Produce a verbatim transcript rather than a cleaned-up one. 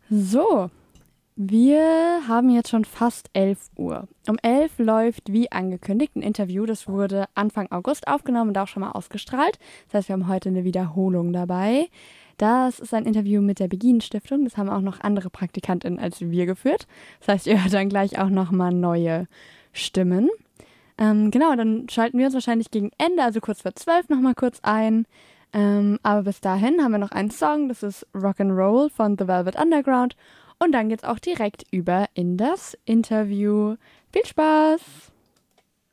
So, wir haben jetzt schon fast elf Uhr. Um elf läuft, wie angekündigt, ein Interview. Das wurde Anfang August aufgenommen und auch schon mal ausgestrahlt. Das heißt, wir haben heute eine Wiederholung dabei. Das ist ein Interview mit der Begin-Stiftung. Das haben auch noch andere PraktikantInnen als wir geführt. Das heißt, ihr hört dann gleich auch nochmal neue Stimmen. Ähm, genau, dann schalten wir uns wahrscheinlich gegen Ende, also kurz vor zwölf, nochmal kurz ein. Ähm, aber bis dahin haben wir noch einen Song. Das ist Rock'n'Roll von The Velvet Underground. Und dann geht's auch direkt über in das Interview. Viel Spaß!